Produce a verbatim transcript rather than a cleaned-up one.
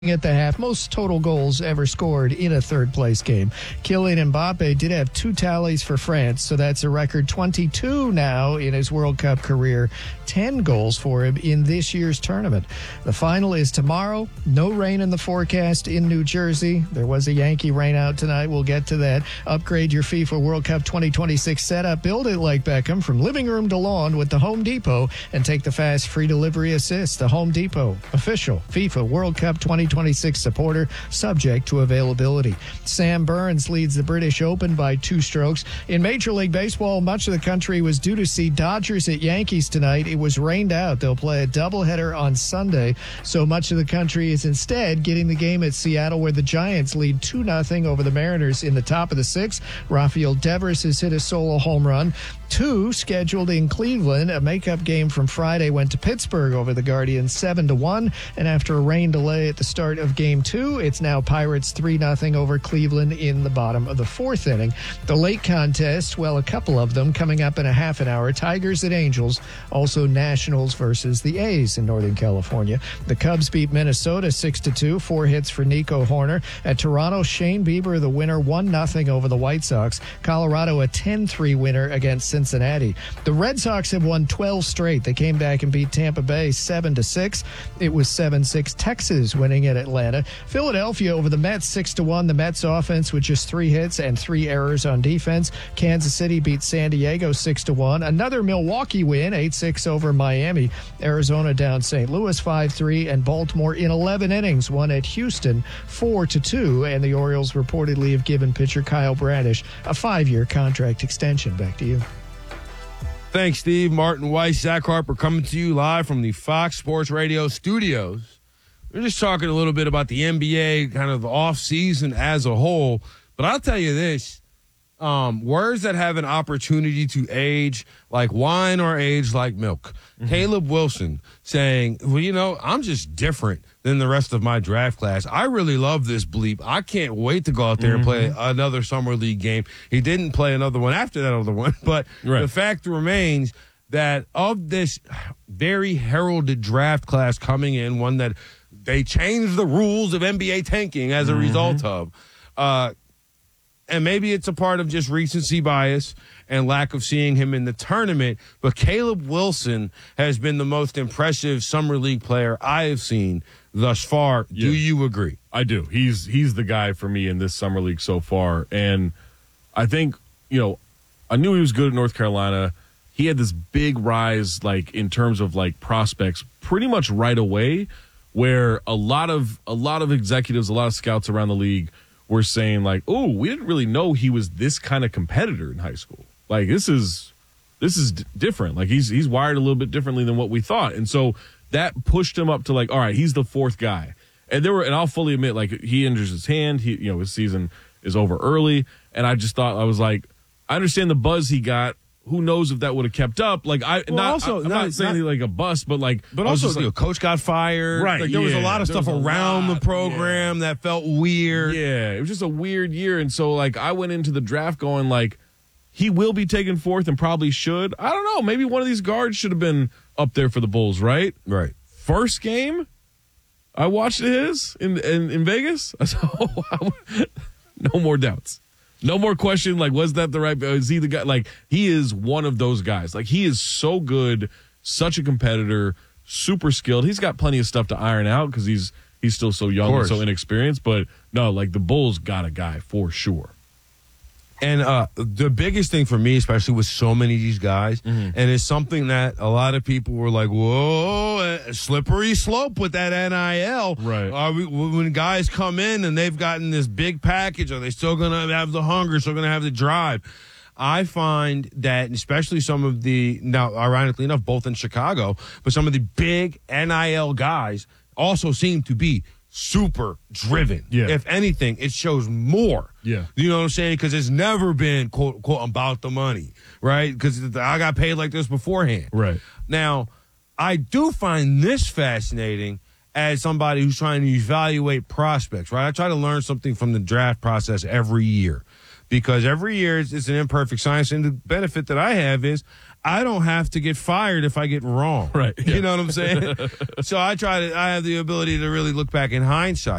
At the half, most total goals ever scored in a third-place game. Kylian Mbappe did have two tallies for France, so that's a record twenty-two now in his World Cup career. ten goals for him in this year's tournament. The final is tomorrow. No rain in the forecast in New Jersey. There was a Yankee rainout tonight. We'll get to that. Upgrade your FIFA World Cup twenty twenty-six setup. Build it like Beckham from living room to lawn with the Home Depot and take the fast free delivery assist. The Home Depot, official FIFA World Cup twenty twenty-six supporter, subject to availability. Sam Burns leads the British Open by two strokes. In Major League Baseball, much of the country was due to see Dodgers at Yankees tonight. It was rained out. They'll play a doubleheader on Sunday, so much of the country is instead getting the game at Seattle, where the Giants lead two nothing over the Mariners in the top of the sixth. Rafael Devers has hit a solo home run. Two scheduled in Cleveland. A makeup game from Friday went to Pittsburgh over the Guardians seven to one, and after a rain delay at the start of game two, it's now Pirates three nothing over Cleveland in the bottom of the fourth inning. The late contest, well, a couple of them coming up in a half an hour. Tigers at Angels, also Nationals versus the A's in Northern California. The Cubs beat Minnesota six to two, four hits for Nico Horner. At Toronto, Shane Bieber, the winner, one nothing over the White Sox. Colorado, a ten three winner against Cincinnati. The Red Sox have won twelve straight. They came back and beat Tampa Bay seven to six. It was seven six Texas winning at Atlanta. Philadelphia over the Mets six to one. The Mets offense with just three hits and three errors on defense. Kansas City beat San Diego six to one. Another Milwaukee win, eight six over Miami. Arizona down Saint Louis five three, and Baltimore in eleven innings won at Houston four to two, and the Orioles reportedly have given pitcher Kyle Bradish a five-year contract extension. Back to you. Thanks, Steve. Martin Weiss, Zach Harper coming to you live from the Fox Sports Radio studios. We're just talking a little bit about the N B A, kind of off season as a whole. But I'll tell you this, um, words that have an opportunity to age like wine or age like milk. Mm-hmm. Caleb Wilson saying, well, you know, I'm just different than the rest of my draft class. I really love this bleep. I can't wait to go out there mm-hmm. and play another summer league game. He didn't play another one after that other one. But right. the fact remains that of this very heralded draft class coming in, one that they changed the rules of N B A tanking as a mm-hmm. result of. Uh, and maybe it's a part of just recency bias and lack of seeing him in the tournament. But Caleb Wilson has been the most impressive summer league player I have seen thus far. Yeah. Do you agree? I do. He's he's the guy for me in this summer league so far. And I think, you know, I knew he was good at North Carolina. He had this big rise, like, in terms of, like, prospects pretty much right away, where a lot of a lot of executives, a lot of scouts around the league were saying, like, oh, we didn't really know he was this kind of competitor in high school. Like, this is this is d- different. Like, he's he's wired a little bit differently than what we thought. And so that pushed him up to, like, all right, he's the fourth guy. And there were, and I'll fully admit, like, he injures his hand. He, you know, his season is over early. And I just thought, I was like, I understand the buzz he got. Who knows if that would have kept up? Like, I well, not, also, I, I'm not, not saying not, he's like a bust, but like, but also, like, a coach got fired. Right. Like, there yeah, was a lot of stuff around lot, the program yeah. that felt weird. Yeah, it was just a weird year. And so, like, I went into the draft going, like, he will be taken fourth and probably should. I don't know. Maybe one of these guards should have been up there for the Bulls, right? Right. First game, I watched his in in, in Vegas. So, no more doubts. No more question, like, was that the right, is he the guy? Like, he is one of those guys. Like, he is so good, such a competitor, super skilled. He's got plenty of stuff to iron out because he's he's still so young and so inexperienced. But, no, like, the Bulls got a guy for sure. And uh, the biggest thing for me, especially with so many of these guys, mm-hmm. and it's something that a lot of people were like, whoa, slippery slope with that N I L. Right. Are we, when guys come in and they've gotten this big package, are they still going to have the hunger, still going to have the drive? I find that, especially some of the, now, ironically enough, both in Chicago, but some of the big N I L guys also seem to be super driven. Yeah. If anything, it shows more. Yeah. You know what I'm saying? Because it's never been, quote, quote, about the money, right? Because I got paid like this beforehand. Right. Now, I do find this fascinating as somebody who's trying to evaluate prospects, right? I try to learn something from the draft process every year. because every year it's, it's an imperfect science. And the benefit that I have is I don't have to get fired if I get wrong. Right. You know what I'm saying? So I try to, I have the ability to really look back in hindsight.